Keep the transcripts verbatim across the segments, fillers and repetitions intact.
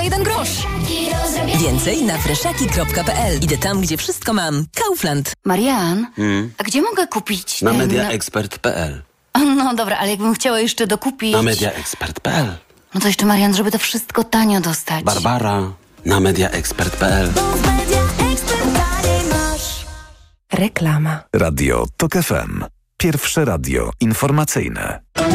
Jeden grosz. Więcej na freszaki kropka p l. Idę tam, gdzie wszystko mam. Kaufland. Marian, Hmm? a gdzie mogę kupić Na ten... mediaexpert kropka p l. No dobra, ale jakbym chciała jeszcze dokupić... Na mediaexpert kropka p l. No to jeszcze, Marian, żeby to wszystko tanio dostać. Barbara. Na mediaexpert kropka p l. Reklama. Radio TOK F M. Pierwsze radio informacyjne.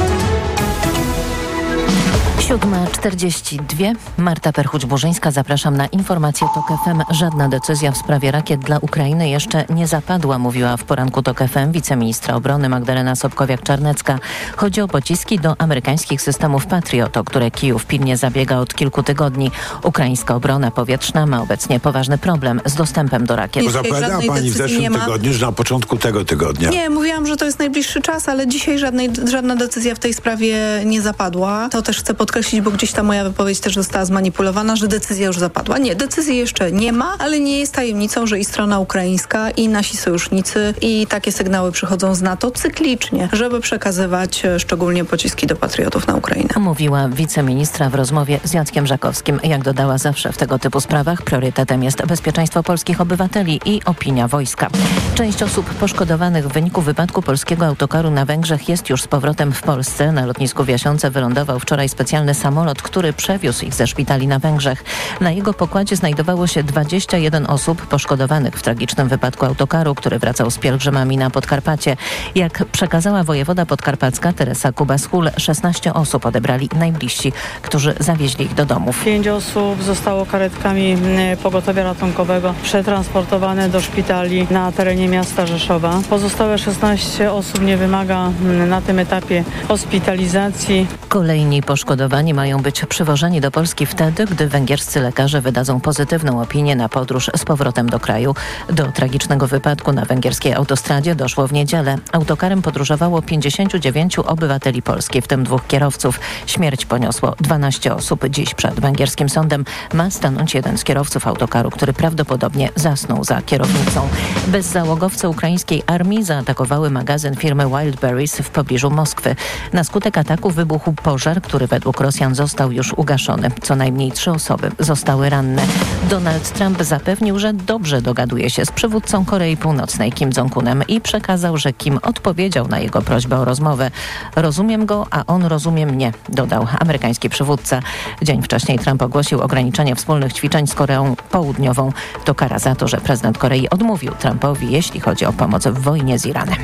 siódma czterdzieści dwa. Marta Perchuć-Burzyńska, zapraszam na informację TOK F M. Żadna decyzja w sprawie rakiet dla Ukrainy jeszcze nie zapadła, mówiła w poranku TOK F M wiceministra obrony Magdalena Sobkowiak-Czarnecka. Chodzi o pociski do amerykańskich systemów Patriot, o które Kijów pilnie zabiega od kilku tygodni. Ukraińska obrona powietrzna ma obecnie poważny problem z dostępem do rakiet. Bo zapowiadała pani w zeszłym tygodniu, że na początku tego tygodnia. Nie, mówiłam, że to jest najbliższy czas, ale dzisiaj żadnej, żadna decyzja w tej sprawie nie zapadła. To też chcę podkreślić, bo gdzieś ta moja wypowiedź też została zmanipulowana, że decyzja już zapadła. Nie, decyzji jeszcze nie ma, ale nie jest tajemnicą, że i strona ukraińska, i nasi sojusznicy, i takie sygnały przychodzą z NATO cyklicznie, żeby przekazywać szczególnie pociski do patriotów na Ukrainę. Mówiła wiceministra w rozmowie z Jackiem Żakowskim. Jak dodała, zawsze w tego typu sprawach priorytetem jest bezpieczeństwo polskich obywateli i opinia wojska. Część osób poszkodowanych w wyniku wypadku polskiego autokaru na Węgrzech jest już z powrotem w Polsce. Na lotnisku w Jasiące wylądował wczoraj specjalny samolot, który przewiózł ich ze szpitali na Węgrzech. Na jego pokładzie znajdowało się dwadzieścia jeden osób poszkodowanych w tragicznym wypadku autokaru, który wracał z pielgrzymami na Podkarpacie. Jak przekazała wojewoda podkarpacka Teresa Kubas-Hul, szesnaście osób odebrali najbliżsi, którzy zawieźli ich do domów. Pięć osób zostało karetkami pogotowia ratunkowego przetransportowane do szpitali na terenie miasta Rzeszowa. Pozostałe szesnaście osób nie wymaga na tym etapie hospitalizacji. Kolejni poszkodowani mają być przywożeni do Polski wtedy, gdy węgierscy lekarze wydadzą pozytywną opinię na podróż z powrotem do kraju. Do tragicznego wypadku na węgierskiej autostradzie doszło w niedzielę. Autokarem podróżowało pięćdziesięciu dziewięciu obywateli Polski, w tym dwóch kierowców. Śmierć poniosło dwanaście osób. Dziś przed węgierskim sądem ma stanąć jeden z kierowców autokaru, który prawdopodobnie zasnął za kierownicą. Bezzałogowce ukraińskiej armii zaatakowały magazyn firmy Wildberries w pobliżu Moskwy. Na skutek ataku wybuchł pożar, który według Rosjan został już ugaszony. Co najmniej trzy osoby zostały ranne. Donald Trump zapewnił, że dobrze dogaduje się z przywódcą Korei Północnej Kim Jong-unem i przekazał, że Kim odpowiedział na jego prośbę o rozmowę. Rozumiem go, a on rozumie mnie, dodał amerykański przywódca. Dzień wcześniej Trump ogłosił ograniczenie wspólnych ćwiczeń z Koreą Południową. To kara za to, że prezydent Korei odmówił Trumpowi, jeśli chodzi o pomoc w wojnie z Iranem.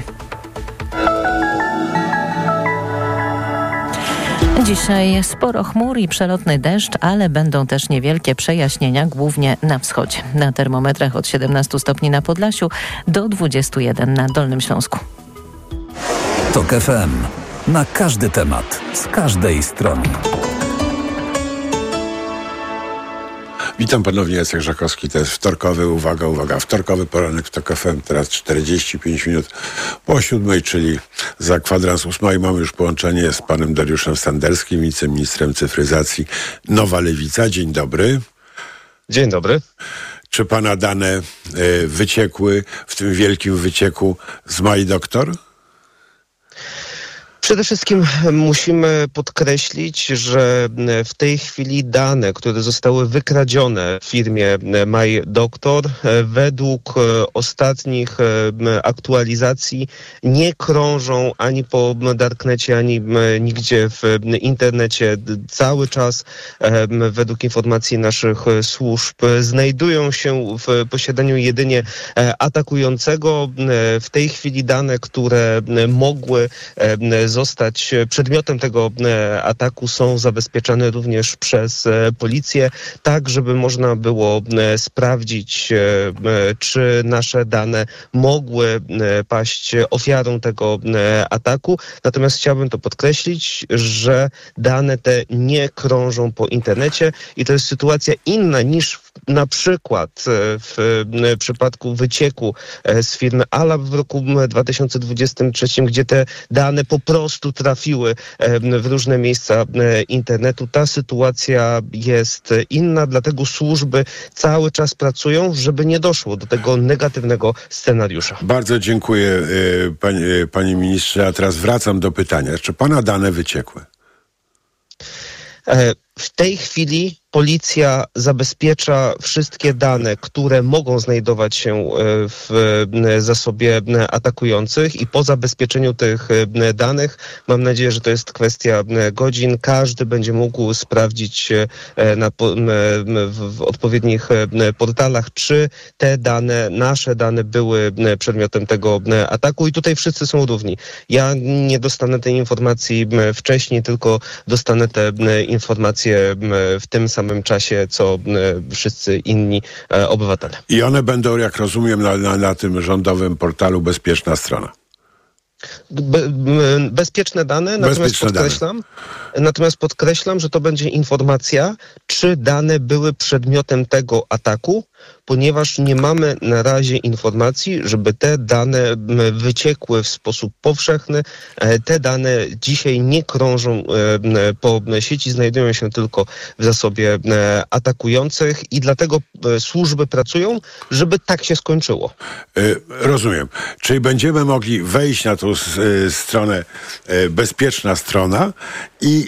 Dzisiaj sporo chmur i przelotny deszcz, ale będą też niewielkie przejaśnienia, głównie na wschodzie. Na termometrach od siedemnastu stopni na Podlasiu do dwudziestu jeden na Dolnym Śląsku. TOK F M. Na każdy temat, z każdej strony. Witam ponownie, Jacek Żakowski. To jest wtorkowy, uwaga, uwaga, wtorkowy poranek w TOK F M. Teraz czterdzieści pięć minut po siódmej, czyli za kwadrans ósmej. Mamy już połączenie z panem Dariuszem Standerskim, wiceministrem cyfryzacji Nowa Lewica. Dzień dobry. Dzień dobry. Czy pana dane y, wyciekły w tym wielkim wycieku z My Doctor? Przede wszystkim musimy podkreślić, że w tej chwili dane, które zostały wykradzione w firmie My Doctor, według ostatnich aktualizacji nie krążą ani po darknecie, ani nigdzie w internecie. Cały czas, według informacji naszych służb, znajdują się w posiadaniu jedynie atakującego. W tej chwili dane, które mogły zostać przedmiotem tego ataku, są zabezpieczane również przez policję, tak żeby można było sprawdzić, czy nasze dane mogły paść ofiarą tego ataku. Natomiast chciałbym to podkreślić, że dane te nie krążą po internecie i to jest sytuacja inna niż na przykład w przypadku wycieku z firmy Alab w roku dwa tysiące dwudziestym trzecim, gdzie te dane po prostu trafiły w różne miejsca internetu. Ta sytuacja jest inna, dlatego służby cały czas pracują, żeby nie doszło do tego negatywnego scenariusza. Bardzo dziękuję, panie, panie ministrze. A teraz wracam do pytania. Czy pana dane wyciekły? W tej chwili policja zabezpiecza wszystkie dane, które mogą znajdować się w zasobie atakujących i po zabezpieczeniu tych danych, mam nadzieję, że to jest kwestia godzin, każdy będzie mógł sprawdzić na, w, w odpowiednich portalach, czy te dane, nasze dane były przedmiotem tego ataku i tutaj wszyscy są równi. Ja nie dostanę tej informacji wcześniej, tylko dostanę te informacje w tym samym czasie, co wszyscy inni obywatele. I one będą, jak rozumiem, na, na, na tym rządowym portalu Bezpieczna Strona. Be, bezpieczne dane, natomiast Bezpieczne podkreślam, dane. natomiast podkreślam, że to będzie informacja, czy dane były przedmiotem tego ataku, ponieważ nie mamy na razie informacji, żeby te dane wyciekły w sposób powszechny. Te dane dzisiaj nie krążą po sieci, znajdują się tylko w zasobie atakujących i dlatego służby pracują, żeby tak się skończyło. Rozumiem. Czyli będziemy mogli wejść na tą stronę Bezpieczna Strona i,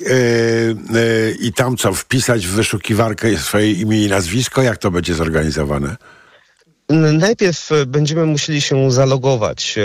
i tam co, wpisać w wyszukiwarkę swoje imię i nazwisko? Jak to będzie zorganizowane? Najpierw będziemy musieli się zalogować.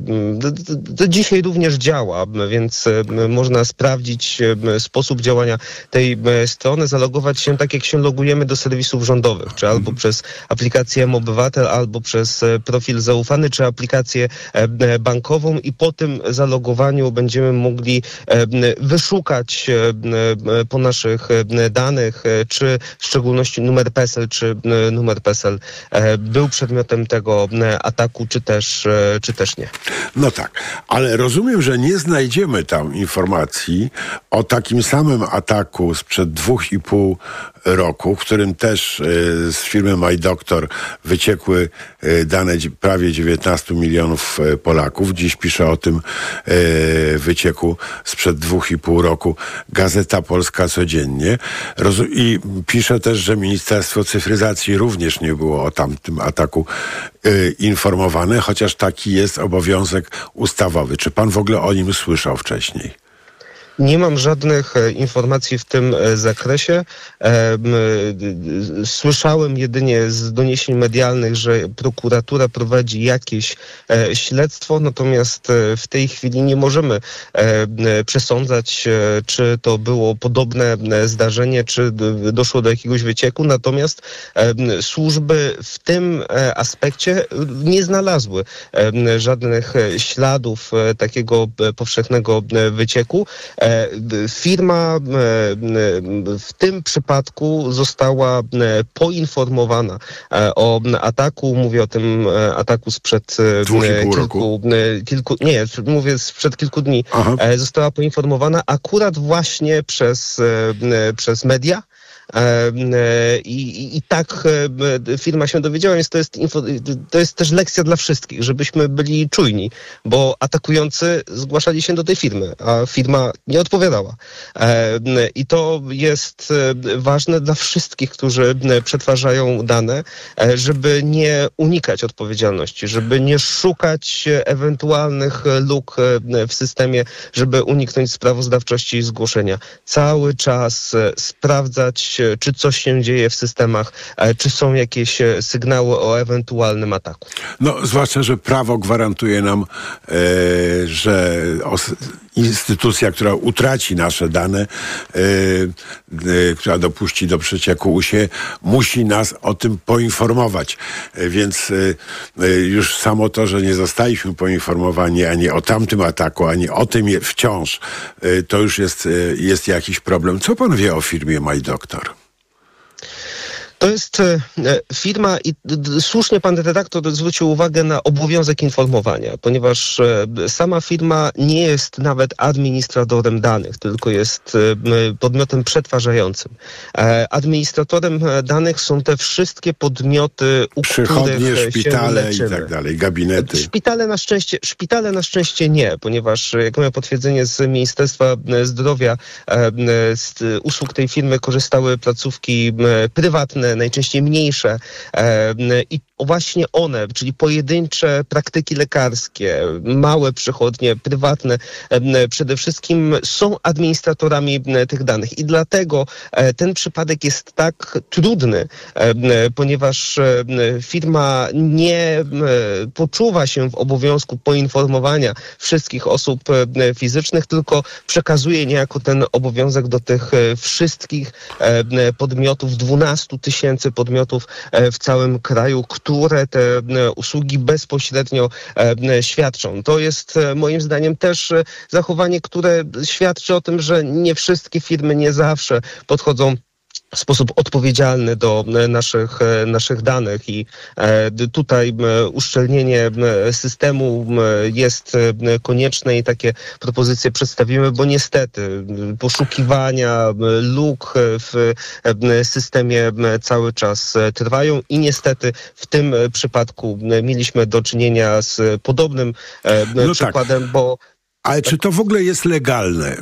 To dzisiaj również działa, więc można sprawdzić sposób działania tej strony, zalogować się tak, jak się logujemy do serwisów rządowych, czy albo przez aplikację M-Obywatel, albo przez profil zaufany, czy aplikację bankową i po tym zalogowaniu będziemy mogli wyszukać po naszych danych, czy w szczególności numer PESEL, czy numer PESEL był przedmiotem tego ataku, czy też, czy też nie. No tak, ale rozumiem, że nie znajdziemy tam informacji o takim samym ataku sprzed dwóch i pół roku, w którym też y, z firmy MyDoctor wyciekły y, dane prawie dziewiętnastu milionów y, Polaków. Dziś pisze o tym y, wycieku sprzed dwóch i pół roku Gazeta Polska codziennie. Rozu- I pisze też, że Ministerstwo Cyfryzacji również nie było o tamtym ataku y, informowane, chociaż taki jest obowiązek ustawowy. Czy pan w ogóle o nim słyszał wcześniej? Nie mam żadnych e, informacji w tym e, zakresie. E, słyszałem jedynie z doniesień medialnych, że prokuratura prowadzi jakieś e, śledztwo, natomiast e, w tej chwili nie możemy e, przesądzać, e, czy to było podobne e, zdarzenie, czy d- doszło do jakiegoś wycieku, natomiast e, służby w tym e, aspekcie nie znalazły e, żadnych e, śladów e, takiego e, powszechnego e, wycieku. Firma w tym przypadku została poinformowana o ataku. Mówię o tym ataku sprzed kilku, kilku, nie, mówię sprzed kilku dni. Aha. Została poinformowana akurat właśnie przez, przez media. I, i, I tak firma się dowiedziała, więc to jest, info, to jest też lekcja dla wszystkich, żebyśmy byli czujni, bo atakujący zgłaszali się do tej firmy, a firma nie odpowiadała. I to jest ważne dla wszystkich, którzy przetwarzają dane, żeby nie unikać odpowiedzialności, żeby nie szukać ewentualnych luk w systemie, żeby uniknąć sprawozdawczości i zgłoszenia. Cały czas sprawdzać, czy coś się dzieje w systemach, czy są jakieś sygnały o ewentualnym ataku. No, zwłaszcza, że prawo gwarantuje nam, e, że os- instytucja, która utraci nasze dane, e, e, która dopuści do przecieku U S I E, musi nas o tym poinformować. E, więc e, e, już samo to, że nie zostaliśmy poinformowani ani o tamtym ataku, ani o tym je, wciąż, e, to już jest, e, jest jakiś problem. Co pan wie o firmie MyDoctor? To jest e, firma i d, słusznie pan redaktor zwrócił uwagę na obowiązek informowania, ponieważ e, sama firma nie jest nawet administratorem danych, tylko jest e, podmiotem przetwarzającym. E, administratorem danych są te wszystkie podmioty, u przychodnie, których szpitale się i tak dalej, gabinety. Szpitale na szczęście, szpitale na szczęście nie, ponieważ jak mamy potwierdzenie z Ministerstwa Zdrowia, e, z usług tej firmy korzystały placówki prywatne, dane, najczęściej mniejsze i właśnie one, czyli pojedyncze praktyki lekarskie, małe przychodnie, prywatne, przede wszystkim są administratorami tych danych i dlatego ten przypadek jest tak trudny, ponieważ firma nie poczuwa się w obowiązku poinformowania wszystkich osób fizycznych, tylko przekazuje niejako ten obowiązek do tych wszystkich podmiotów, dwunastu tysięcy podmiotów w całym kraju, które te usługi bezpośrednio świadczą. To jest moim zdaniem też zachowanie, które świadczy o tym, że nie wszystkie firmy nie zawsze podchodzą w sposób odpowiedzialny do naszych, naszych danych i tutaj uszczelnienie systemu jest konieczne i takie propozycje przedstawimy, bo niestety poszukiwania luk w systemie cały czas trwają i niestety w tym przypadku mieliśmy do czynienia z podobnym no przykładem, tak. bo Ale czy to w ogóle jest legalne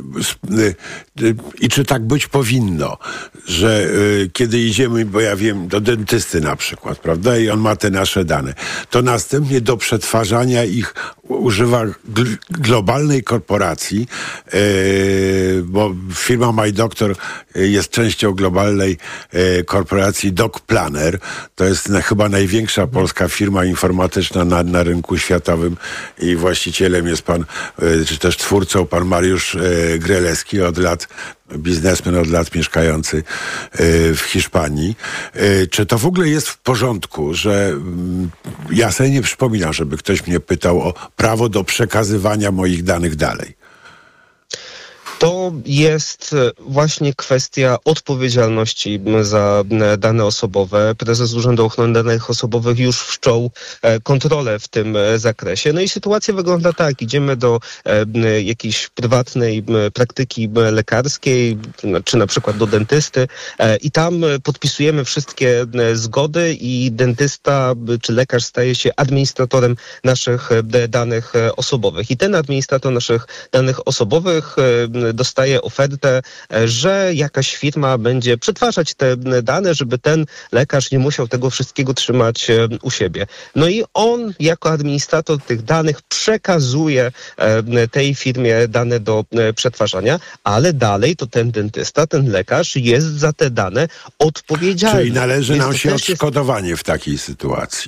i czy tak być powinno, że kiedy idziemy, bo ja wiem, do dentysty na przykład, prawda, i on ma te nasze dane, to następnie do przetwarzania ich używa gl- globalnej korporacji, yy, bo firma MyDoctor jest częścią globalnej yy, korporacji DocPlanner. To jest na, chyba największa polska firma informatyczna na, na rynku światowym i właścicielem jest pan, yy, czy też twórcą, pan Mariusz yy, Greleski, od lat biznesmen, od lat mieszkający yy, w Hiszpanii. Yy, czy to w ogóle jest w porządku, że yy, ja sobie nie przypominam, żeby ktoś mnie pytał o prawo do przekazywania moich danych dalej? To jest właśnie kwestia odpowiedzialności za dane osobowe. Prezes Urzędu Ochrony Danych Osobowych już wszczął kontrolę w tym zakresie. No i sytuacja wygląda tak. Idziemy do jakiejś prywatnej praktyki lekarskiej, czy na przykład do dentysty i tam podpisujemy wszystkie zgody i dentysta czy lekarz staje się administratorem naszych danych osobowych. I ten administrator naszych danych osobowych dostaje ofertę, że jakaś firma będzie przetwarzać te dane, żeby ten lekarz nie musiał tego wszystkiego trzymać u siebie. No i on jako administrator tych danych przekazuje tej firmie dane do przetwarzania, ale dalej to ten dentysta, ten lekarz jest za te dane odpowiedzialny. Czyli należy Więc nam się odszkodowanie jest... w takiej sytuacji.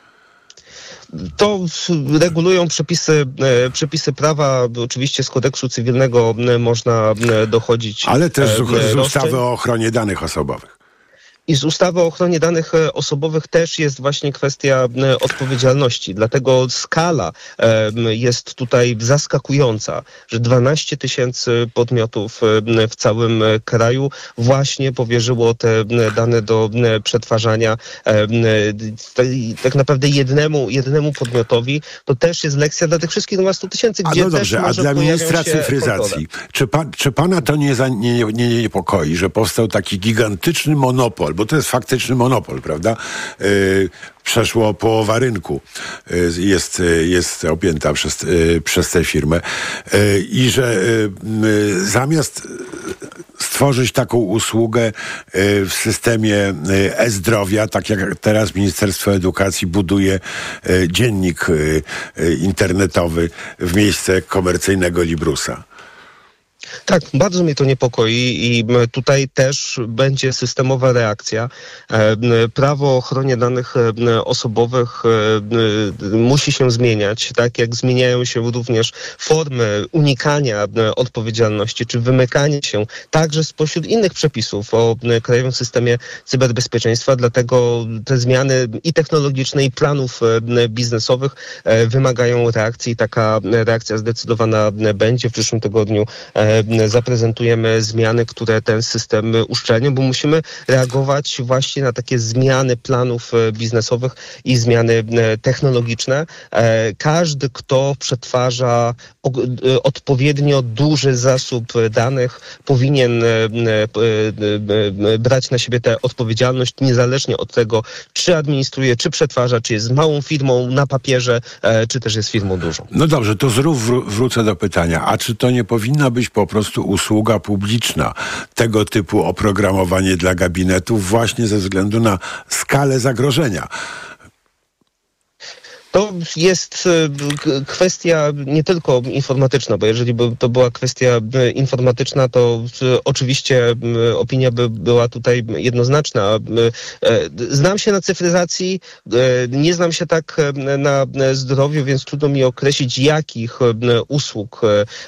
To regulują przepisy, przepisy prawa. Oczywiście z kodeksu cywilnego można dochodzić. Ale też z, z ustawy roszczeń. o ochronie danych osobowych. I z ustawy o ochronie danych osobowych też jest właśnie kwestia odpowiedzialności. Dlatego skala jest tutaj zaskakująca, że dwanaście tysięcy podmiotów w całym kraju właśnie powierzyło te dane do przetwarzania tak naprawdę jednemu, jednemu podmiotowi. To też jest lekcja dla tych wszystkich dwunastu tysięcy, gdzie a no dobrze, też może a dla ministra się cyfryzacji, czy, pan, czy pana to nie, za, nie, nie, nie niepokoi, że powstał taki gigantyczny monopol, bo to jest faktyczny monopol, prawda? Yy, przeszło połowa rynku yy, jest, yy, jest objęta przez, yy, przez tę firmę yy, i że yy, zamiast stworzyć taką usługę yy, w systemie yy, e-zdrowia, tak jak teraz Ministerstwo Edukacji buduje yy, dziennik yy, yy, internetowy w miejsce komercyjnego Librusa. Tak, bardzo mnie to niepokoi i tutaj też będzie systemowa reakcja. Prawo o ochronie danych osobowych musi się zmieniać, tak jak zmieniają się również formy unikania odpowiedzialności czy wymykania się także spośród innych przepisów o krajowym systemie cyberbezpieczeństwa. Dlatego te zmiany i technologiczne, i planów biznesowych wymagają reakcji i taka reakcja zdecydowana będzie. W przyszłym tygodniu zaprezentujemy zmiany, które ten system uszczelnią, bo musimy reagować właśnie na takie zmiany planów biznesowych i zmiany technologiczne. Każdy, kto przetwarza odpowiednio duży zasób danych powinien brać na siebie tę odpowiedzialność, niezależnie od tego, czy administruje, czy przetwarza, czy jest małą firmą na papierze, czy też jest firmą dużą. No dobrze, to znów wró- wrócę do pytania. A czy to nie powinna być po prostu usługa publiczna, tego typu oprogramowanie dla gabinetów właśnie ze względu na skalę zagrożenia? To jest kwestia nie tylko informatyczna, bo jeżeli by to była kwestia informatyczna, to oczywiście opinia by była tutaj jednoznaczna. Znam się na cyfryzacji, nie znam się tak na zdrowiu, więc trudno mi określić, jakich usług,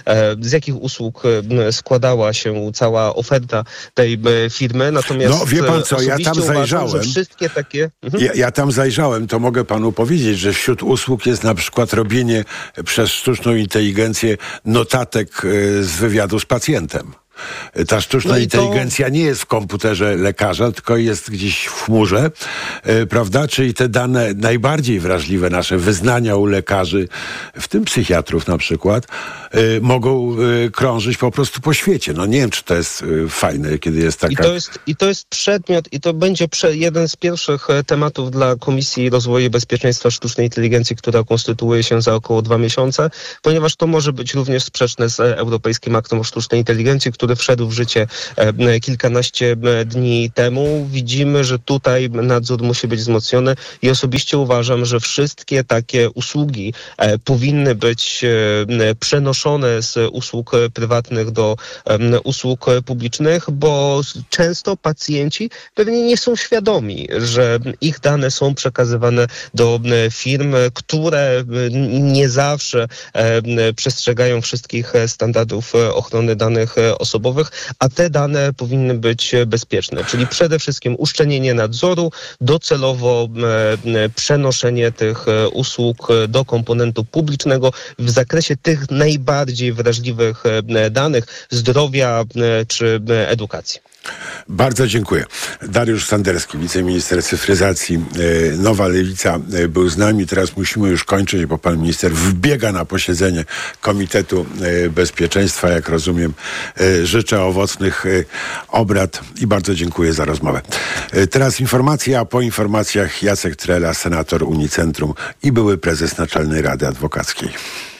z jakich usług składała się cała oferta tej firmy. Natomiast no wie pan co, ja tam uważam, zajrzałem. że wszystkie takie... Mhm. Ja, ja tam zajrzałem, to mogę panu powiedzieć, że wśród usług jest na przykład robienie przez sztuczną inteligencję notatek z wywiadu z pacjentem. Ta sztuczna no inteligencja to... nie jest w komputerze lekarza, tylko jest gdzieś w chmurze, e, prawda? Czyli te dane najbardziej wrażliwe, nasze wyznania u lekarzy, w tym psychiatrów na przykład, e, mogą e, krążyć po prostu po świecie. No nie wiem, czy to jest e, fajne, kiedy jest taka... I to jest, i to jest przedmiot, i to będzie prze, jeden z pierwszych tematów dla Komisji Rozwoju i Bezpieczeństwa Sztucznej Inteligencji, która konstytuuje się za około dwa miesiące, ponieważ to może być również sprzeczne z Europejskim Aktem o Sztucznej Inteligencji, który wszedł w życie kilkanaście dni temu. Widzimy, że tutaj nadzór musi być wzmocniony i osobiście uważam, że wszystkie takie usługi powinny być przenoszone z usług prywatnych do usług publicznych, bo często pacjenci pewnie nie są świadomi, że ich dane są przekazywane do firm, które nie zawsze przestrzegają wszystkich standardów ochrony danych osobowych, a te dane powinny być bezpieczne. Czyli przede wszystkim uszczelnienie nadzoru, docelowo e, przenoszenie tych usług do komponentu publicznego w zakresie tych najbardziej wrażliwych danych zdrowia e, czy edukacji. Bardzo dziękuję. Dariusz Sanderski, wiceminister cyfryzacji, Nowa Lewica, był z nami. Teraz musimy już kończyć, bo pan minister wbiega na posiedzenie Komitetu Bezpieczeństwa. Jak rozumiem, życzę owocnych obrad i bardzo dziękuję za rozmowę. Teraz informacje, a po informacjach Jacek Trela, senator Unicentrum i były prezes Naczelnej Rady Adwokackiej.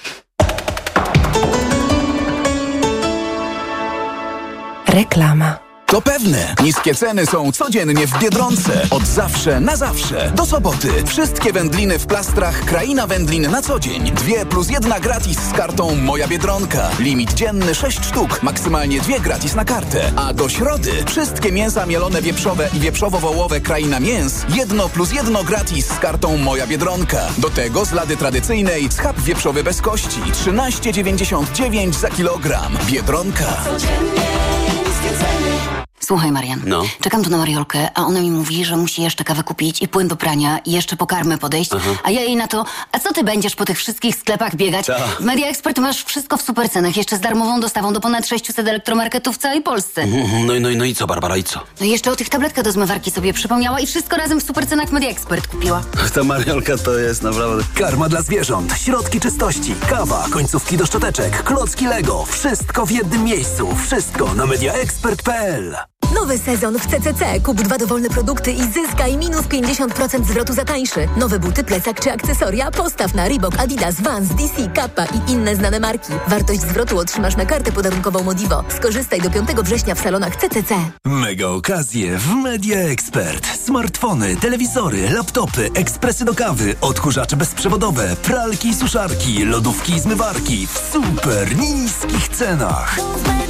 Reklama. To pewne. Niskie ceny są codziennie w Biedronce. Od zawsze na zawsze. Do soboty. Wszystkie wędliny w plastrach Kraina Wędlin na co dzień. Dwie plus jedna gratis z kartą Moja Biedronka. Limit dzienny sześć sztuk. Maksymalnie dwie gratis na kartę. A do środy wszystkie mięsa mielone wieprzowe i wieprzowo-wołowe Kraina Mięs. Jedno plus jedno gratis z kartą Moja Biedronka. Do tego z lady tradycyjnej schab wieprzowy bez kości. trzynaście dziewięćdziesiąt dziewięć za kilogram. Biedronka. Codziennie niskie ceny. Słuchaj, Marian, No. czekam tu na Mariolkę, a ona mi mówi, że musi jeszcze kawę kupić i płyn do prania i jeszcze po karmę podejść, Aha. a ja jej na to, a co ty będziesz po tych wszystkich sklepach biegać? Ta. W Media Expert masz wszystko w supercenach, jeszcze z darmową dostawą do ponad sześciuset elektromarketów w całej Polsce. Mhm, No i, no, i, no i co, Barbara, i co? No i jeszcze o tych tabletkach do zmywarki sobie przypomniała i wszystko razem w supercenach w Media Expert kupiła. Ta Mariolka to jest naprawdę... Karma dla zwierząt, środki czystości, kawa, końcówki do szczoteczek, klocki Lego. Wszystko w jednym miejscu. Wszystko na media expert kropka p l. Nowy sezon w C C C. Kup dwa dowolne produkty i zyskaj minus pięćdziesiąt procent zwrotu za tańszy. Nowe buty, plecak czy akcesoria postaw na Reebok, Adidas, Vans, D C, Kappa i inne znane marki. Wartość zwrotu otrzymasz na kartę podarunkową Modivo. Skorzystaj do piątego września w salonach C C C. Mega okazje w Media Expert. Smartfony, telewizory, laptopy, ekspresy do kawy, odkurzacze bezprzewodowe, pralki i suszarki, lodówki i zmywarki w super niskich cenach.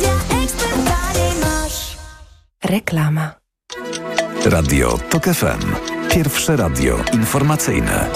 Reklama. Radio Tok F M. Pierwsze radio informacyjne.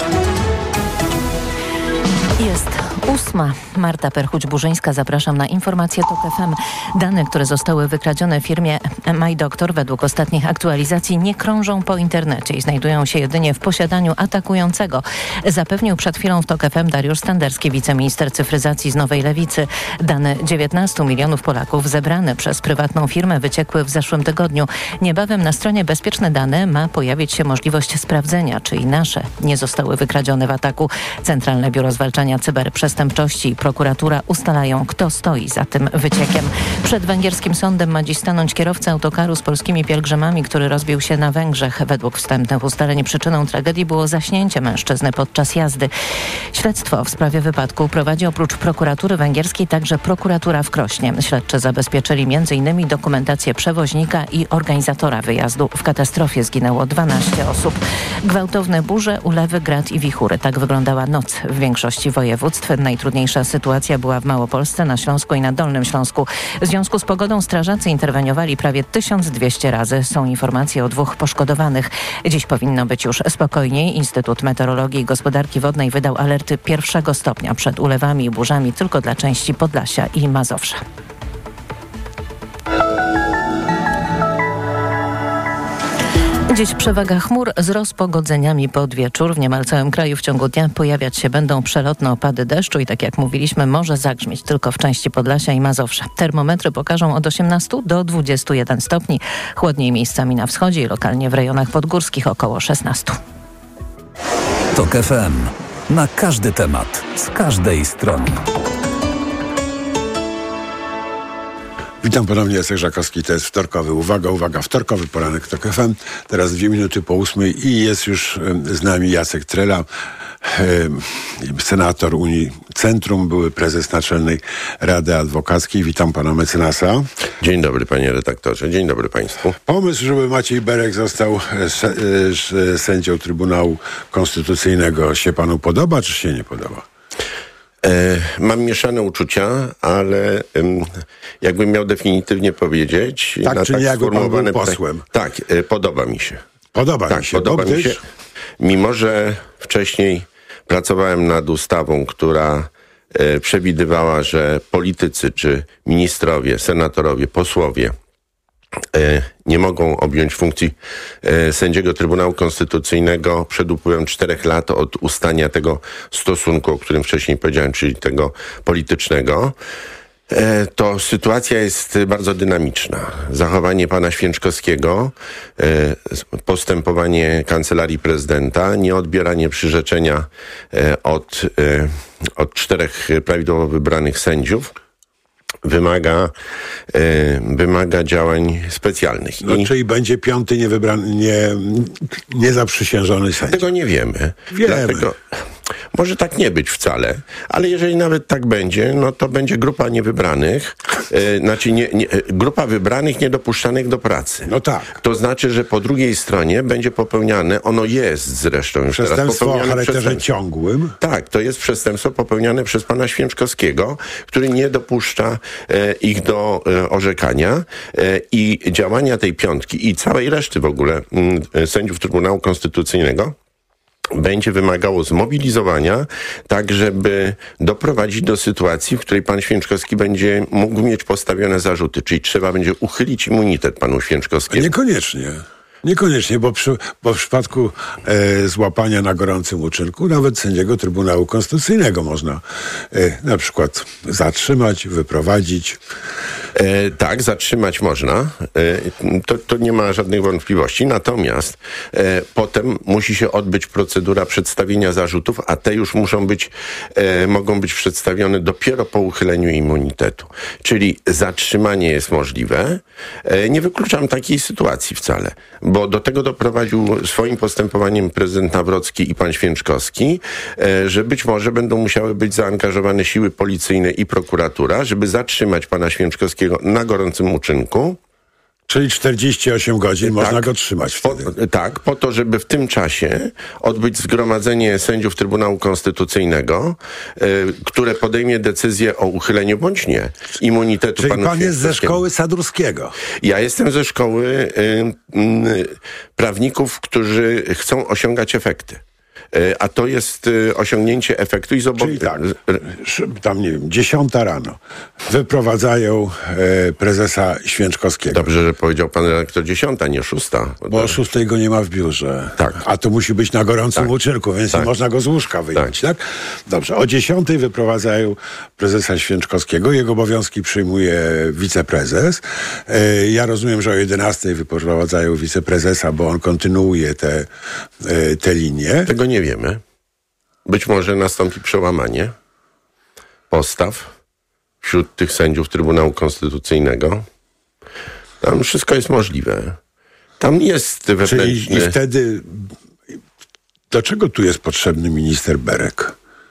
Jest ósma. Marta Perchuć-Burzyńska, zapraszam na informacje Tok F M. Dane, które zostały wykradzione w firmie MyDoktor według ostatnich aktualizacji nie krążą po internecie i znajdują się jedynie w posiadaniu atakującego. Zapewnił przed chwilą w Tok F M Dariusz Sanderski, wiceminister cyfryzacji z Nowej Lewicy. Dane dziewiętnastu milionów Polaków zebrane przez prywatną firmę wyciekły w zeszłym tygodniu. Niebawem na stronie Bezpieczne Dane ma pojawić się możliwość sprawdzenia, czy i nasze nie zostały wykradzione w ataku. Centralne Biuro Zwalczania Cyberprzestępstw przestępczości i prokuratura ustalają, kto stoi za tym wyciekiem. Przed węgierskim sądem ma dziś stanąć kierowca autokaru z polskimi pielgrzymami, który rozbił się na Węgrzech. Według wstępnych ustaleń przyczyną tragedii było zaśnięcie mężczyzny podczas jazdy. Śledztwo w sprawie wypadku prowadzi oprócz prokuratury węgierskiej także prokuratura w Krośnie. Śledczy zabezpieczyli między innymi dokumentację przewoźnika i organizatora wyjazdu. W katastrofie zginęło dwanaście osób. Gwałtowne burze, ulewy, grad i wichury. Tak wyglądała noc w większości województw. Najtrudniejsza sytuacja była w Małopolsce, na Śląsku i na Dolnym Śląsku. W związku z pogodą strażacy interweniowali prawie tysiąc dwieście razy. Są informacje o dwóch poszkodowanych. Dziś powinno być już spokojniej. Instytut Meteorologii i Gospodarki Wodnej wydał alerty pierwszego stopnia przed ulewami i burzami tylko dla części Podlasia i Mazowsza. Dziś przewaga chmur z rozpogodzeniami pod wieczór. W niemal całym kraju w ciągu dnia pojawiać się będą przelotne opady deszczu i tak jak mówiliśmy, może zagrzmieć tylko w części Podlasia i Mazowsza. Termometry pokażą od osiemnastu do dwudziestu jeden stopni. Chłodniej miejscami na wschodzie i lokalnie w rejonach podgórskich około szesnastu. Tok F M. Na każdy temat, z każdej strony. Witam ponownie, Jacek Żakowski, to jest wtorkowy, uwaga, uwaga, wtorkowy poranek Tok F M. Teraz dwie minuty po ósmej i jest już z nami Jacek Trela, senator Unii Centrum, były prezes Naczelnej Rady Adwokackiej. Witam pana mecenasa. Dzień dobry, panie redaktorze, dzień dobry państwu. Pomysł, żeby Maciej Berek został sędzią Trybunału Konstytucyjnego się panu podoba, czy się nie podoba? E, mam mieszane uczucia, ale um, jakbym miał definitywnie powiedzieć... Tak, na czyli tak jakby pan był pytanie, posłem. tak, e, podoba mi się. Podoba tak, mi się, podoba mi się. Mimo że wcześniej pracowałem nad ustawą, która e, przewidywała, że politycy czy ministrowie, senatorowie, posłowie e, nie mogą objąć funkcji e, sędziego Trybunału Konstytucyjnego przed upływem czterech lat od ustania tego stosunku, o którym wcześniej powiedziałem, czyli tego politycznego, e, to sytuacja jest bardzo dynamiczna. Zachowanie pana Święczkowskiego, e, postępowanie Kancelarii Prezydenta, nieodbieranie przyrzeczenia e, od, e, od czterech prawidłowo wybranych sędziów, wymaga, y, wymaga działań specjalnych. No, I czyli będzie piąty niewybrany, nie, niezaprzysiężony sędzia. Tego nie wiemy. Wiemy. Dlatego może tak nie być wcale, ale jeżeli nawet tak będzie, no to będzie grupa niewybranych, y, znaczy nie, nie, grupa wybranych niedopuszczanych do pracy. No tak. To znaczy, że po drugiej stronie będzie popełniane, ono jest zresztą już przestępstwo teraz o charakterze przestępstwo. ciągłym. Tak, to jest przestępstwo popełniane przez pana Święczkowskiego, który nie dopuszcza e, ich do e, orzekania e, i działania tej piątki i całej reszty w ogóle m, sędziów Trybunału Konstytucyjnego będzie wymagało zmobilizowania, tak żeby doprowadzić do sytuacji, w której pan Święczkowski będzie mógł mieć postawione zarzuty, czyli trzeba będzie uchylić immunitet panu Święczkowskiemu. Niekoniecznie. Niekoniecznie, bo, przy, bo w przypadku e, złapania na gorącym uczynku nawet sędziego Trybunału Konstytucyjnego można e, na przykład zatrzymać, wyprowadzić. E, tak, zatrzymać można. E, to, to nie ma żadnych wątpliwości. Natomiast e, potem musi się odbyć procedura przedstawienia zarzutów, a te już muszą być, e, mogą być przedstawione dopiero po uchyleniu immunitetu. Czyli zatrzymanie jest możliwe. E, nie wykluczam takiej sytuacji wcale, bo do tego doprowadził swoim postępowaniem prezydent Nawrocki i pan Święczkowski, e, że być może będą musiały być zaangażowane siły policyjne i prokuratura, żeby zatrzymać pana Święczkowskiego na gorącym uczynku. Czyli czterdzieści osiem godzin tak, można go trzymać wtedy. Po, tak, po to, żeby w tym czasie odbyć zgromadzenie sędziów Trybunału Konstytucyjnego, y, które podejmie decyzję o uchyleniu bądź nie immunitetu Czyli panu pan jest ze szkoły Sadurskiego. Ja jestem ze szkoły y, y, prawników, którzy chcą osiągać efekty. A to jest osiągnięcie efektu i zobowiązania. Czyli tak, tam nie wiem, dziesiąta rano wyprowadzają e, prezesa Święczkowskiego. Dobrze, że powiedział pan redaktor dziesiąta, nie szósta. Bo o szóstej go nie ma w biurze. Tak. A to musi być na gorącym tak. uczynku, więc tak. nie można go z łóżka wyjąć, tak? tak? Dobrze, o dziesiątej wyprowadzają prezesa Święczkowskiego, jego obowiązki przyjmuje wiceprezes. E, ja rozumiem, że o jedenastej wyprowadzają wiceprezesa, bo on kontynuuje te, e, te linie. Tego nie wiemy. Być może nastąpi przełamanie. postaw wśród tych sędziów Trybunału Konstytucyjnego. Tam wszystko jest możliwe. Tam jest wewnętrzny... Czyli i wtedy do czego tu jest potrzebny minister Berek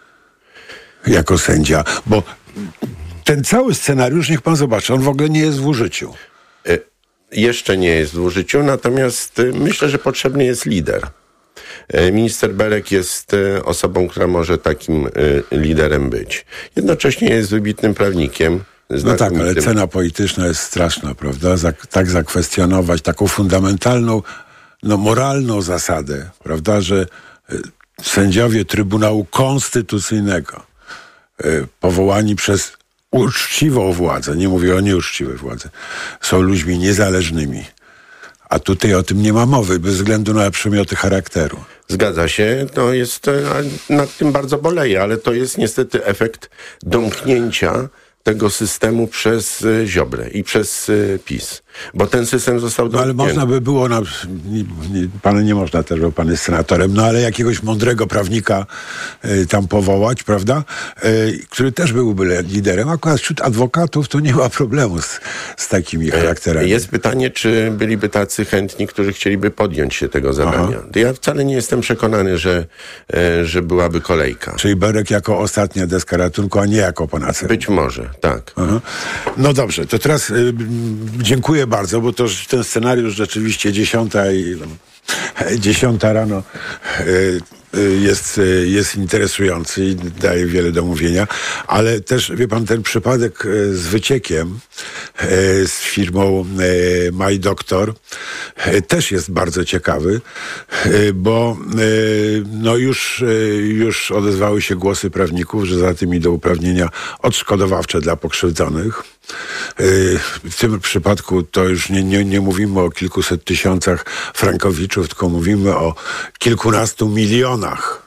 jako sędzia? Bo ten cały scenariusz, niech pan zobaczy, on w ogóle nie jest w użyciu. Y, jeszcze nie jest w użyciu, natomiast y, myślę, że potrzebny jest lider. Y, minister Berek jest y, osobą, która może takim y, liderem być. Jednocześnie jest wybitnym prawnikiem. No tak, ale cena polityczna jest straszna, prawda? Zak- tak zakwestionować taką fundamentalną, no moralną zasadę, prawda, że y, sędziowie Trybunału Konstytucyjnego y, powołani przez uczciwą władzę, nie mówię o nieuczciwej władzy, są ludźmi niezależnymi. A tutaj o tym nie ma mowy, bez względu na przymioty charakteru. Zgadza się, to jest, nad tym bardzo boleję, ale to jest niestety efekt domknięcia tego systemu przez Ziobrę i przez PiS. Bo ten system został domknięty. No ale można by było, na, nie, nie, pan nie można też, bo pan jest senatorem, no ale jakiegoś mądrego prawnika y, tam powołać, prawda? Y, który też byłby liderem. Akurat wśród adwokatów to nie ma problemu z, z takimi charakterami. Jest pytanie, czy byliby tacy chętni, którzy chcieliby podjąć się tego zadania. Aha. Ja wcale nie jestem przekonany, że, y, że byłaby kolejka. Czyli Berek jako ostatnia deska ratunku, a nie jako panacea. Być może, tak. Aha. No dobrze, to teraz y, dziękuję bardzo, bo to ten scenariusz rzeczywiście dziesiąta i dziesiąta rano y, y, jest, y, jest interesujący i daje wiele do mówienia, ale też, wie pan, ten przypadek y, z wyciekiem y, z firmą y, My Doctor y, też jest bardzo ciekawy, y, bo y, no już, y, już odezwały się głosy prawników, że za tym idą uprawnienia odszkodowawcze dla pokrzywdzonych. W tym przypadku to już nie, nie, nie mówimy o kilkuset tysiącach frankowiczów, tylko mówimy o kilkunastu milionach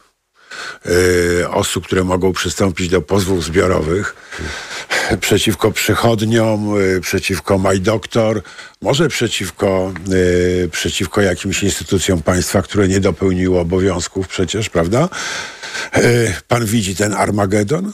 y, osób, które mogą przystąpić do pozwów zbiorowych przeciwko przychodniom, y, przeciwko My Doctor, może przeciwko, y, przeciwko jakimś instytucjom państwa, które nie dopełniły obowiązków przecież, prawda? Y, pan widzi ten Armagedon?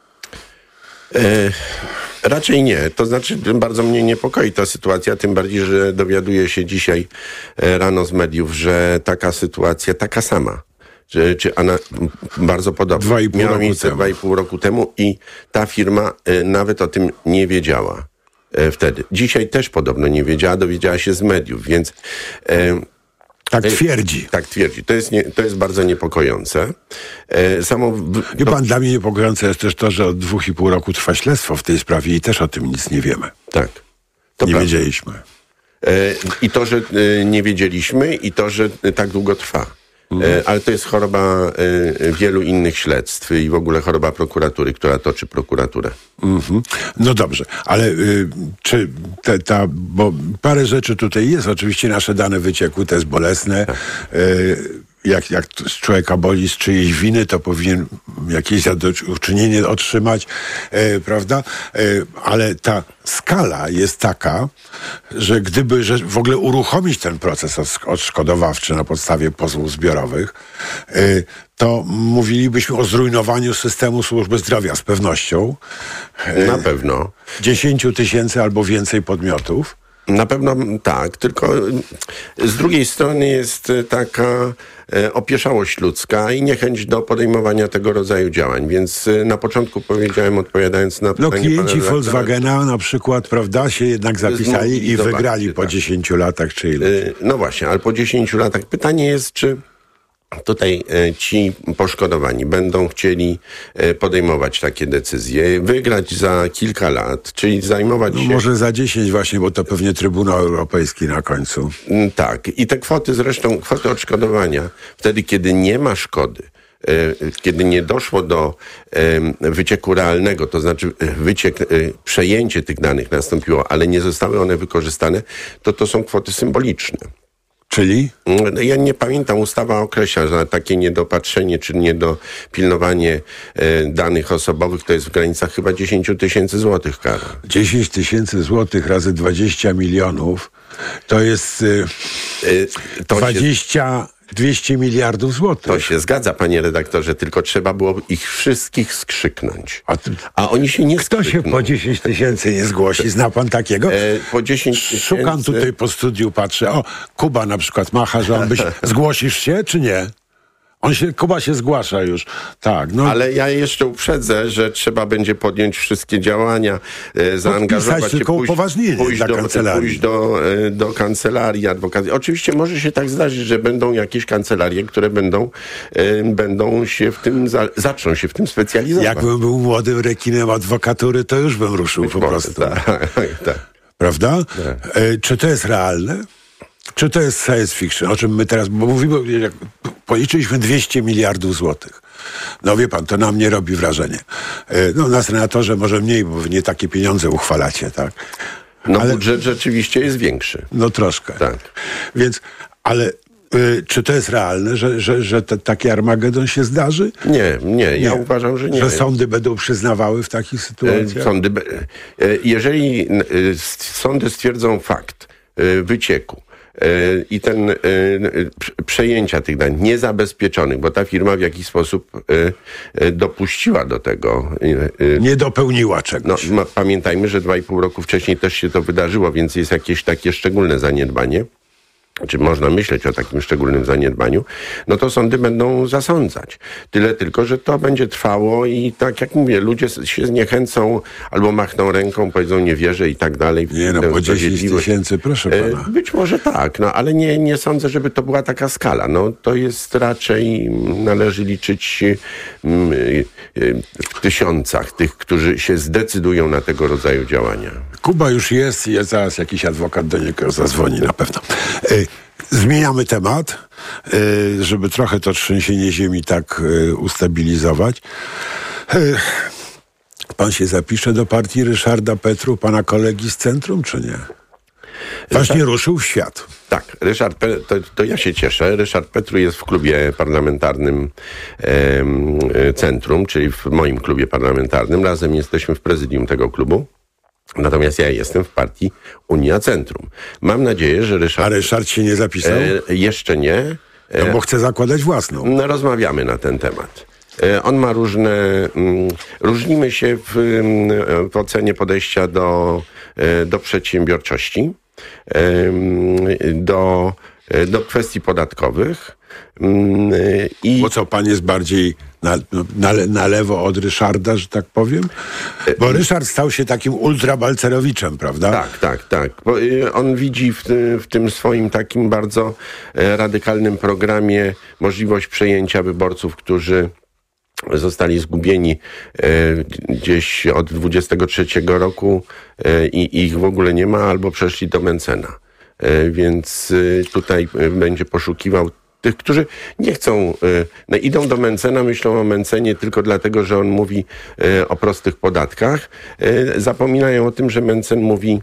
Y- Raczej nie. To znaczy bardzo mnie niepokoi ta sytuacja, tym bardziej, że dowiaduję się dzisiaj rano z mediów, że taka sytuacja, taka sama, czy, czy ana, bardzo podobna, dwa i pół miała roku miejsce temu. dwa i pół roku temu i ta firma y, nawet o tym nie wiedziała y, wtedy. Dzisiaj też podobno nie wiedziała, dowiedziała się z mediów, więc... Y, Tak twierdzi. Tak twierdzi. To jest, nie, to jest bardzo niepokojące. E, samo... Wie pan, dla mnie niepokojące jest też to, że od dwóch i pół roku trwa śledztwo w tej sprawie i też o tym nic nie wiemy. Tak. To nie prawda. wiedzieliśmy. E, I to, że e, nie wiedzieliśmy i to, że e, tak długo trwa. E, ale to jest choroba e, wielu innych śledztw i w ogóle choroba prokuratury, która toczy prokuraturę. Mm-hmm. No dobrze, ale y, czy te, ta, bo parę rzeczy tutaj jest, oczywiście nasze dane wyciekły, to jest bolesne. Tak. Y, jak, jak z człowieka boli z czyjejś winy, to powinien jakieś zadośćuczynienie otrzymać, e, prawda? E, ale ta skala jest taka, że gdyby że w ogóle uruchomić ten proces odszkodowawczy na podstawie pozwów zbiorowych, e, to mówilibyśmy o zrujnowaniu systemu służby zdrowia z pewnością. E, na pewno. dziesięciu tysięcy albo więcej podmiotów. Na pewno tak, tylko z drugiej strony jest taka opieszałość ludzka i niechęć do podejmowania tego rodzaju działań, więc na początku powiedziałem, odpowiadając na pytanie... No klienci Volkswagena na przykład, prawda, się jednak zapisali i wygrali po dziesięciu latach, czy ile? No właśnie, ale po dziesięciu latach pytanie jest, czy tutaj e, ci poszkodowani będą chcieli e, podejmować takie decyzje, wygrać za kilka lat, czyli zajmować no się... Może za dziesięć właśnie, bo to pewnie Trybunał Europejski na końcu. M, tak. I te kwoty zresztą, kwoty odszkodowania, wtedy kiedy nie ma szkody, e, kiedy nie doszło do e, wycieku realnego, to znaczy wyciek, e, przejęcie tych danych nastąpiło, ale nie zostały one wykorzystane, to to są kwoty symboliczne. Czyli? Ja nie pamiętam, ustawa określa, że takie niedopatrzenie czy niedopilnowanie e, danych osobowych to jest w granicach chyba dziesięć tysięcy złotych kara. dziesięć tysięcy złotych razy dwadzieścia milionów to jest y, y, to dwadzieścia dwieście miliardów złotych. To się zgadza, panie redaktorze, tylko trzeba było ich wszystkich skrzyknąć. A, ty, A oni się nie Kto skrzykną. się po dziesięć tysięcy nie zgłosi? Zna pan takiego? E, po dziesięć tysięcy... Szukam tutaj po studiu, patrzę. O, Kuba na przykład macha, że on byś... Zgłosisz się, czy nie? On się, Kuba się zgłasza już. Tak, no. Ale ja jeszcze uprzedzę, że trzeba będzie podjąć wszystkie działania, e, zaangażować się, tylko pójść, pójść do, kancelarii. pójść do, e, do kancelarii adwokacji. Oczywiście może się tak zdarzyć, że będą jakieś kancelarie, które będą, e, będą się w tym, za, zaczną się w tym specjalizować. Jakbym był młodym rekinem adwokatury, to już bym ruszył Być po może, prostu. Tak, tak. Prawda? Tak. E, czy to jest realne? Czy to jest science fiction, o czym my teraz, bo mówimy, jak policzyliśmy dwieście miliardów złotych. No wie pan, to na mnie robi wrażenie. No na senatorze może mniej, bo wy nie takie pieniądze uchwalacie, tak? No ale budżet rzeczywiście jest większy. No troszkę. Tak. Więc, ale y, czy to jest realne, że, że, że te, taki Armagedon się zdarzy? Nie, nie, ja nie. uważam, że nie. Że sądy będą przyznawały w takich sytuacjach? Sądy, jeżeli sądy stwierdzą fakt wycieku, i ten przejęcia tych danych niezabezpieczonych, bo ta firma w jakiś sposób dopuściła do tego. Nie dopełniła czegoś. No, pamiętajmy, że dwa i pół roku wcześniej też się to wydarzyło, więc jest jakieś takie szczególne zaniedbanie. Czy można myśleć o takim szczególnym zaniedbaniu, no to sądy będą zasądzać. Tyle tylko, że to będzie trwało i tak jak mówię, ludzie się zniechęcą albo machną ręką, powiedzą nie wierzę i tak dalej. Nie no, po dziesięć tysięcy, proszę pana. Być może tak, no ale nie, nie sądzę, żeby to była taka skala. No to jest raczej, należy liczyć w tysiącach tych, którzy się zdecydują na tego rodzaju działania. Kuba już jest i zaraz jakiś adwokat do niego zadzwoni na pewno. Y, zmieniamy temat, y, żeby trochę to trzęsienie ziemi tak y, ustabilizować. Y, pan się zapisze do partii Ryszarda Petru, pana kolegi z centrum, czy nie? Właśnie Ryszard... ruszył w świat. Tak, Ryszard Pe... to, to ja się cieszę. Ryszard Petru jest w klubie parlamentarnym e, Centrum, czyli w moim klubie parlamentarnym. Razem jesteśmy w prezydium tego klubu. Natomiast ja jestem w partii Unia Centrum. Mam nadzieję, że Ryszard... A Ryszard się nie zapisał? E, jeszcze nie. E, no bo chce zakładać własną. No, rozmawiamy na ten temat. E, on ma różne... Mm, różnimy się w, w ocenie podejścia do, e, do przedsiębiorczości, e, do, e, do kwestii podatkowych. I... Bo co, pan jest bardziej na, na, na lewo od Ryszarda, że tak powiem? Bo Ryszard stał się takim ultrabalcerowiczem, prawda? Tak, tak, tak. Bo on widzi w, w tym swoim takim bardzo radykalnym programie możliwość przejęcia wyborców, którzy zostali zgubieni e, gdzieś od dwudziestego trzeciego roku e, i ich w ogóle nie ma, albo przeszli do Mentzena. E, więc e, tutaj będzie poszukiwał tych, którzy nie chcą, no, idą do Mentzena, myślą o Mentzenie tylko dlatego, że on mówi o prostych podatkach. Zapominają o tym, że Mentzen mówi,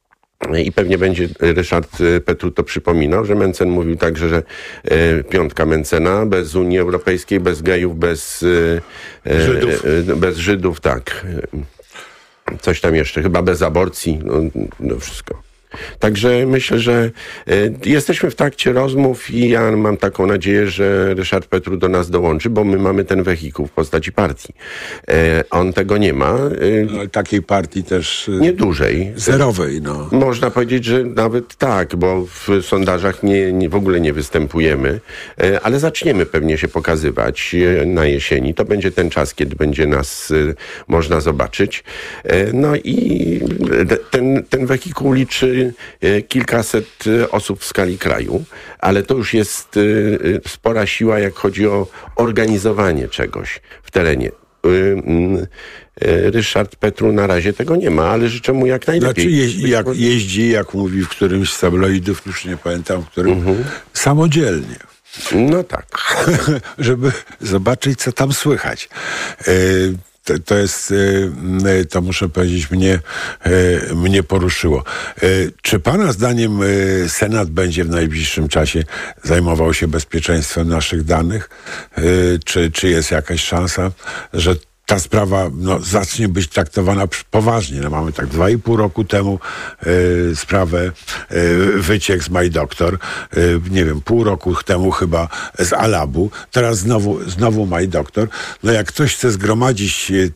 i pewnie będzie Ryszard Petru to przypominał, że Mentzen mówił także, że piątka Mentzena, bez Unii Europejskiej, bez gejów, bez Żydów, bez Żydów tak. Coś tam jeszcze, chyba bez aborcji, no, no wszystko. Także myślę, że y, jesteśmy w trakcie rozmów i ja mam taką nadzieję, że Ryszard Petru do nas dołączy, bo my mamy ten wehikuł w postaci partii. E, on tego nie ma. Y, no, takiej partii też... Y, niedużej. Zerowej, no. Można powiedzieć, że nawet tak, bo w sondażach nie, nie, w ogóle nie występujemy, e, ale zaczniemy pewnie się pokazywać e, na jesieni. To będzie ten czas, kiedy będzie nas e, można zobaczyć. E, no i ten, ten wehikuł liczy kilkaset osób w skali kraju, ale to już jest spora siła, jak chodzi o organizowanie czegoś w terenie. Ryszard Petru na razie tego nie ma, ale życzę mu jak najlepiej. Znaczy jeździ, jak, jeździ, jak mówi w którymś z tabloidów, już nie pamiętam, w którym, uh-huh. samodzielnie. No tak. Żeby zobaczyć, co tam słychać. Y- To, to jest, to muszę powiedzieć, mnie, mnie poruszyło. Czy pana zdaniem Senat będzie w najbliższym czasie zajmował się bezpieczeństwem naszych danych? Czy, czy jest jakaś szansa, że ta sprawa no, zacznie być traktowana poważnie. No, mamy tak dwa i pół roku temu y, sprawę y, wyciek z My Doctor, y, nie wiem, pół roku temu chyba z Alabu, teraz znowu, znowu My Doctor. No jak ktoś chce zgromadzić y,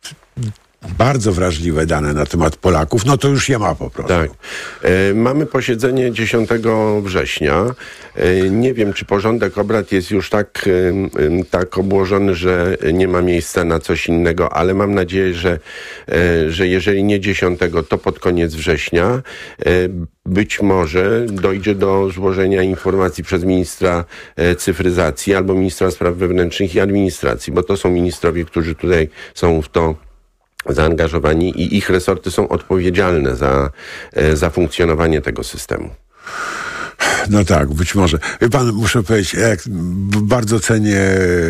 bardzo wrażliwe dane na temat Polaków, no to już je ma po prostu. Tak. E, mamy posiedzenie dziesiątego września. E, nie wiem, czy porządek obrad jest już tak, e, tak obłożony, że nie ma miejsca na coś innego, ale mam nadzieję, że, e, że jeżeli nie dziesiątego, to pod koniec września e, być może dojdzie do złożenia informacji przez ministra e, cyfryzacji albo ministra spraw wewnętrznych i administracji, bo to są ministrowie, którzy tutaj są w to zaangażowani i ich resorty są odpowiedzialne za, za funkcjonowanie tego systemu. No tak, być może. Wie pan, muszę powiedzieć, jak bardzo cenię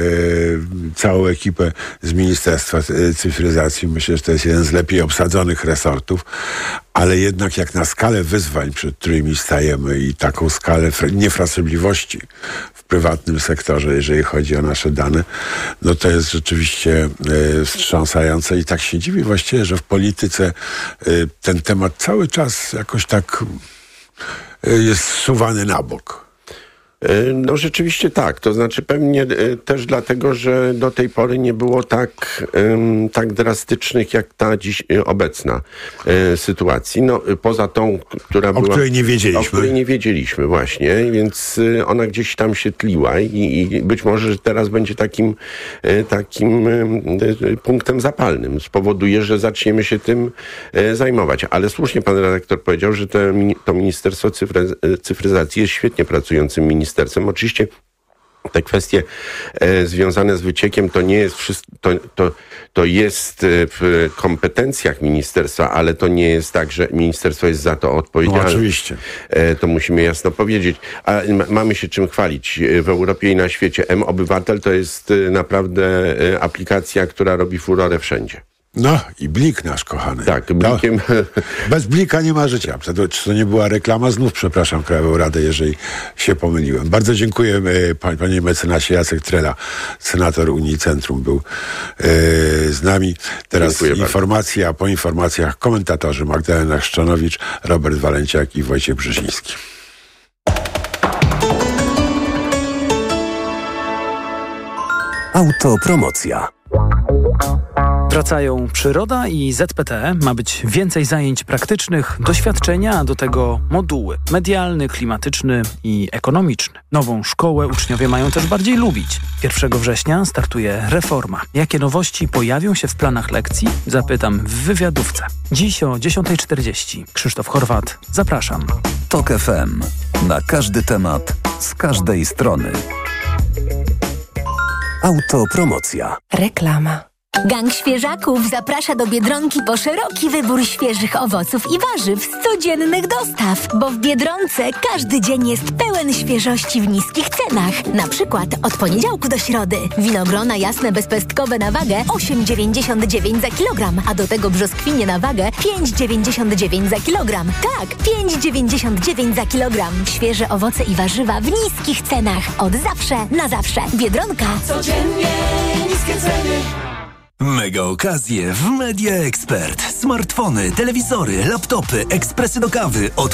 całą ekipę z Ministerstwa Cyfryzacji. Myślę, że to jest jeden z lepiej obsadzonych resortów, ale jednak jak na skalę wyzwań, przed którymi stajemy i taką skalę niefrasobliwości w prywatnym sektorze, jeżeli chodzi o nasze dane, no to jest rzeczywiście e, wstrząsające i tak się dziwi właściwie, że w polityce e, ten temat cały czas jakoś tak jest zsuwany na bok. No rzeczywiście tak, to znaczy pewnie też dlatego, że do tej pory nie było tak, tak drastycznych jak ta dziś obecna sytuacji. No poza tą, która była... O której nie wiedzieliśmy. O której nie wiedzieliśmy właśnie, więc ona gdzieś tam się tliła i, i być może że teraz będzie takim, takim punktem zapalnym. Spowoduje, że zaczniemy się tym zajmować. Ale słusznie pan redaktor powiedział, że to, to Ministerstwo Cyfry, Cyfryzacji jest świetnie pracującym ministerstwem. Oczywiście te kwestie e, związane z wyciekiem to nie jest wszystko, to, to, to jest w kompetencjach ministerstwa, ale to nie jest tak, że ministerstwo jest za to odpowiedzialne. No, oczywiście. E, to musimy jasno powiedzieć. A ma, mamy się czym chwalić w Europie i na świecie. M-Obywatel to jest naprawdę aplikacja, która robi furorę wszędzie. No i Blik nasz kochany. Tak, Blikiem. No, bez Blika nie ma życia. Czy to nie była reklama? Znów przepraszam Krajową Radę, jeżeli się pomyliłem. Bardzo dziękuję panie mecenasie. Jacek Trela, senator Unii Centrum, był e, z nami. Teraz dziękuję informacje, bardzo. A po informacjach komentatorzy Magdalena Chrzczanowicz, Robert Walenciak i Wojciech Brzeziński. Autopromocja. Wracają przyroda i Z P T. Ma być więcej zajęć praktycznych, doświadczenia, a do tego moduły medialny, klimatyczny i ekonomiczny. Nową szkołę uczniowie mają też bardziej lubić. pierwszego września startuje reforma. Jakie nowości pojawią się w planach lekcji? Zapytam w wywiadówce. Dziś o dziesiąta czterdzieści. Krzysztof Chorwat. Zapraszam. Tok F M. Na każdy temat, z każdej strony. Autopromocja. Reklama. Gang Świeżaków zaprasza do Biedronki po szeroki wybór świeżych owoców i warzyw z codziennych dostaw, bo w Biedronce każdy dzień jest pełen świeżości w niskich cenach. Na przykład od poniedziałku do środy winogrona jasne bezpestkowe na wagę osiem dziewięćdziesiąt dziewięć za kilogram, a do tego brzoskwinie na wagę pięć dziewięćdziesiąt dziewięć za kilogram. Tak, pięć dziewięćdziesiąt dziewięć za kilogram. Świeże owoce i warzywa w niskich cenach. Od zawsze na zawsze. Biedronka. Codziennie niskie ceny. Mega okazje w Media Expert. Smartfony, telewizory, laptopy, ekspresy do kawy od